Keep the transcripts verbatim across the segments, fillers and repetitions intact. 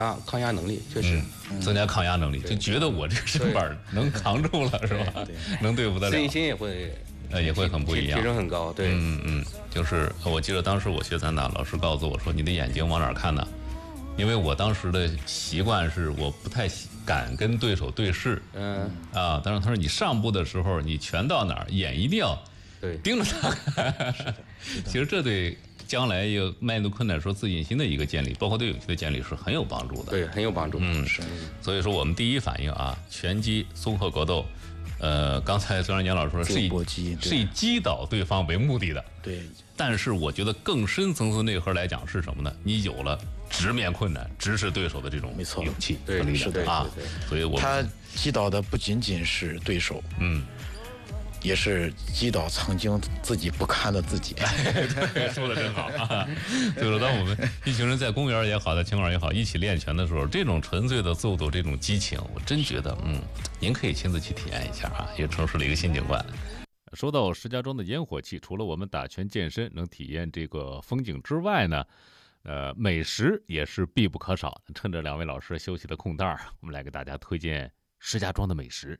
啊，抗压能力确实、 嗯、增加抗压能力，就觉得我这个身板能扛住了，是吧？ 对， 能对付得了， 自信心也会呃也会很不一样， 提升很高。对， 嗯嗯，就是我记得当时我学散打，老师告诉我说：“你的眼睛往哪儿看呢？”因为我当时的习惯是我不太敢跟对手对视， 嗯啊，但是他说你上步的时候，你拳到哪儿，眼一定要对盯着他看。其实这对将来要迈入困难时候自信心的一个建立，包括对勇气的建立是很有帮助的。 对，很有帮助。 嗯， 是。 所以说我们第一反应啊，拳击、松鹤格斗。呃，刚才张仁年老师说是以是以击倒对方为目的的， 对。 但是我觉得更深层次内核来讲是什么呢？你有了直面困难、直视对手的这种勇气和力量啊！所以我他击倒的不仅仅是对手， 嗯， 也是击倒曾经自己不堪的自己。 说的真好啊！就是当我们一群人在公园也好，在球馆也好，一起练拳的时候，这种纯粹的速度，这种激情，我真觉得，嗯，您可以亲自去体验一下啊，也城市的一个新景观。说到石家庄的烟火气，除了我们打拳健身能体验这个风景之外呢，呃，美食也是必不可少。趁着两位老师休息的空档，我们来给大家推荐石家庄的美食。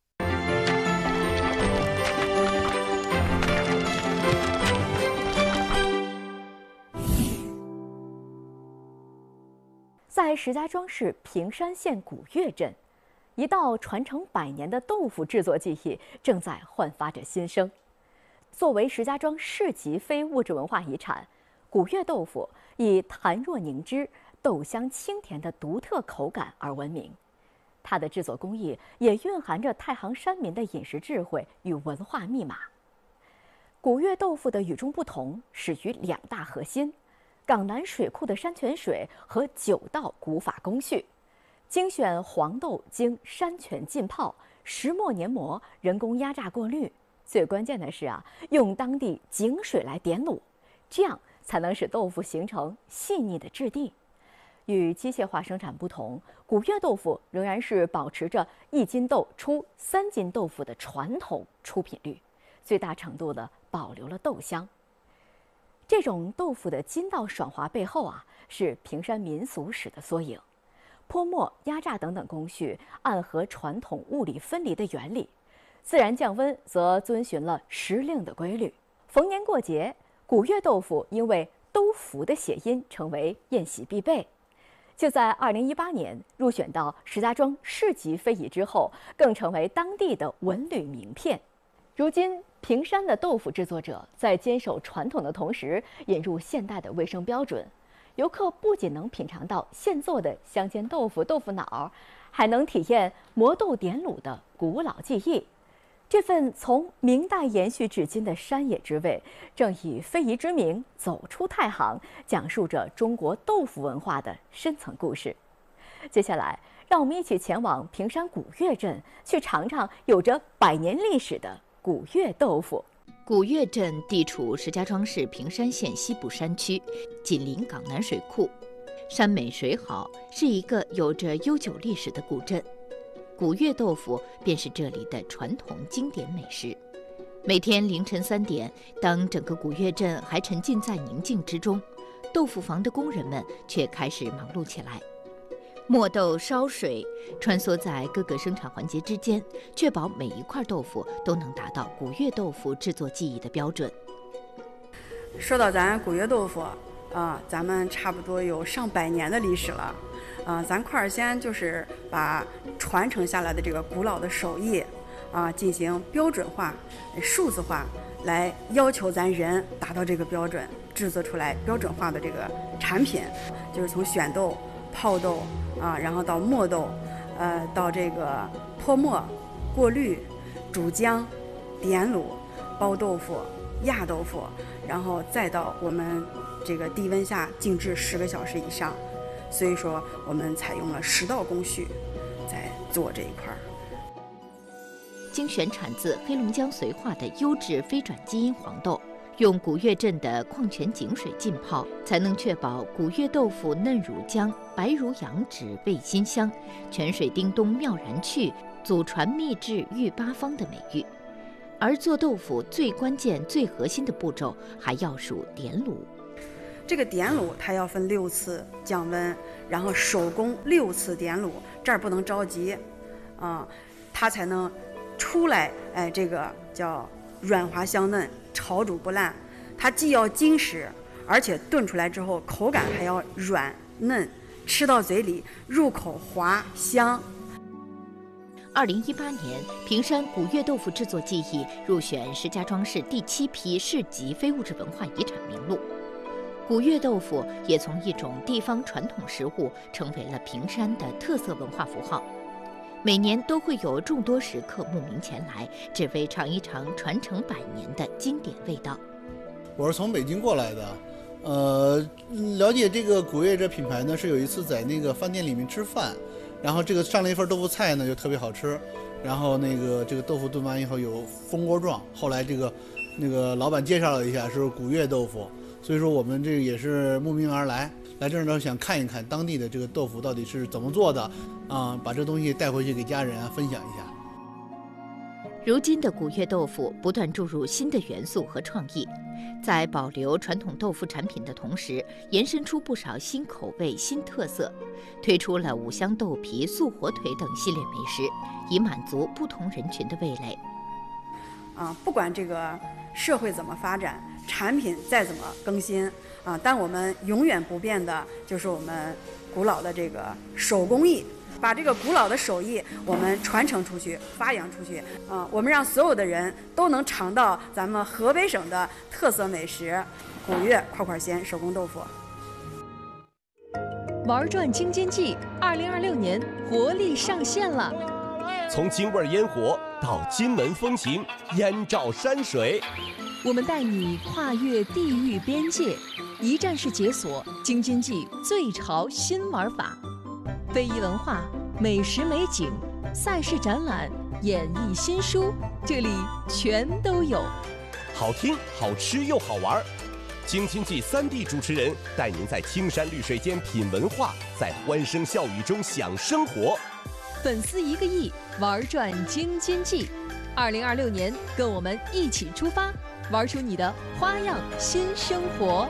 在石家庄市平山县古岳镇，一道传承百年的豆腐制作技艺正在焕发着新生。作为石家庄市级非物质文化遗产，古岳豆腐以弹若凝脂、豆香清甜的独特口感而闻名。它的制作工艺也蕴含着太行山民的饮食智慧与文化密码。古岳豆腐的与众不同始于两大核心：港南水库的山泉水和九道古法工序。精选黄豆经山泉浸泡，石磨研磨，人工压榨过滤。最关键的是啊，用当地井水来点卤，这样才能使豆腐形成细腻的质地。与机械化生产不同，古岳豆腐仍然是保持着一斤豆出三斤豆腐的传统出品率，最大程度地保留了豆香。这种豆腐的筋道爽滑背后啊，是平山民俗史的缩影。泼墨、压榨等等工序暗合传统物理分离的原理，自然降温则遵循了时令的规律。逢年过节，古岳豆腐因为兜福的谐音，成为宴席必备。就在二零一八年入选到石家庄市级非遗之后，更成为当地的文旅名片。如今，平山的豆腐制作者在坚守传统的同时，引入现代的卫生标准。游客不仅能品尝到现做的香煎豆腐、豆腐脑，还能体验磨豆点卤的古老技艺。这份从明代延续至今的山野之味，正以非遗之名走出太行，讲述着中国豆腐文化的深层故事。接下来，让我们一起前往平山古岳镇，去尝尝有着百年历史的古岳豆腐。 古岳镇地处石家庄市平山县西部山区，紧邻港南水库，山美水好，是一个有着悠久历史的古镇。古岳豆腐便是这里的传统经典美食。每天凌晨三点，当整个古岳镇还沉浸在宁静之中，豆腐房的工人们却开始忙碌起来。磨豆烧水，穿梭在各个生产环节之间，确保每一块豆腐都能达到古岳豆腐制作技艺的标准。 说到咱古岳豆腐啊，咱们差不多有上百年的历史了啊，咱块儿先就是把传承下来的这个古老的手艺啊进行标准化、数字化，来要求咱人达到这个标准，制作出来标准化的这个产品，就是从选豆、泡豆啊，然后到磨豆，呃，到这个泼墨、过滤、煮浆、点卤、包豆腐、压豆腐，然后再到我们这个低温下静置十个小时以上。所以说，我们采用了十道工序在做这一块儿。 精选产自黑龙江绥化的优质非转基因黄豆，用古岳镇的矿泉井水浸泡，才能确保古岳豆腐嫩如浆、白如羊脂、味辛香，泉水叮咚妙然趣，祖传秘制御八方的美誉。而做豆腐最关键、最核心的步骤，还要数点卤。 这个点卤它要分六次降温，然后手工六次点卤，这儿不能着急，啊，它才能出来，哎，这个叫软滑香嫩，炒煮不烂。它既要筋实，而且炖出来之后口感还要软嫩，吃到嘴里入口滑香。 二零一八年，平山古越豆腐制作技艺入选石家庄市第七批市级非物质文化遗产名录。古越豆腐也从一种地方传统食物成为了平山的特色文化符号。每年都会有众多食客慕名前来，只为尝一尝传承百年的经典味道。 我是从北京过来的，呃，了解这个古越这品牌呢，是有一次在那个饭店里面吃饭。然后这个上了一份豆腐菜呢，就特别好吃。然后那个这个豆腐炖完以后有蜂窝状，后来这个那个老板介绍了一下是古越豆腐，所以说我们这也是慕名而来，来这儿呢想看一看当地的这个豆腐到底是怎么做的，啊，把这东西带回去给家人啊分享一下。 如今的古越豆腐不断注入新的元素和创意，在保留传统豆腐产品的同时，延伸出不少新口味、新特色，推出了五香豆皮、素火腿等系列美食，以满足不同人群的味蕾。 啊，不管这个社会怎么发展，产品再怎么更新啊，但我们永远不变的就是我们古老的这个手工艺。把这个古老的手艺我们传承出去，发扬出去啊！我们让所有的人都能尝到咱们河北省的特色美食——古越块块鲜手工豆腐。 玩转京津冀二零二六年活力上线了， 从京味烟火到金门风情，烟照山水， 我们带你跨越地域边界，一站式解锁京津冀最潮新玩法。非遗文化、美食美景、赛事展览、演艺新书，这里全都有。 好听、好吃又好玩。京津冀三地主持人带您在青山绿水间品文化，在欢声笑语中享生活。 粉丝一个亿，玩转京津冀。二零二六年，跟我们一起出发，玩出你的花样新生活。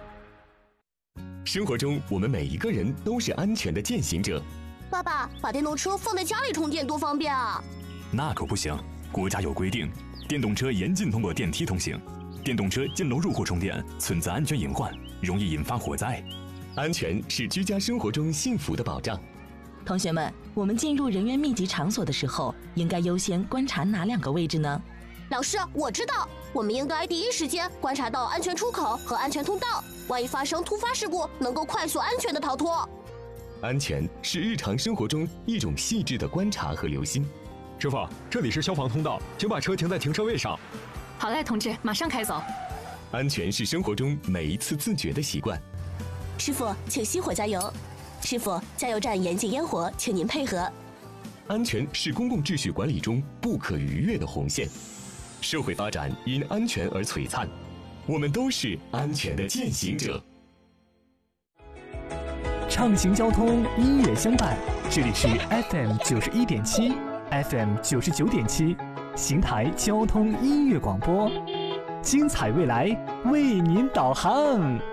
生活中，我们每一个人都是安全的践行者。 爸爸，把电动车放在家里充电多方便啊！ 那可不行，国家有规定，电动车严禁通过电梯通行，电动车进楼入户充电存在安全隐患，容易引发火灾。安全是居家生活中幸福的保障。 同学们，我们进入人员密集场所的时候，应该优先观察哪两个位置呢？ 老师，我知道，我们应该第一时间观察到安全出口和安全通道，万一发生突发事故，能够快速安全的逃脱。 安全是日常生活中一种细致的观察和留心。 师傅，这里是消防通道，请把车停在停车位上。 好嘞，同志，马上开走。 安全是生活中每一次自觉的习惯。 师傅，请熄火加油。师傅，加油站严禁烟火，请您配合。 安全是公共秩序管理中不可逾越的红线。社会发展因安全而璀璨，我们都是安全的践行者。 畅行交通，音乐相伴，这里是 F M 九十一点七 ，F M 九十九点七，邢台交通音乐广播，精彩未来为您导航。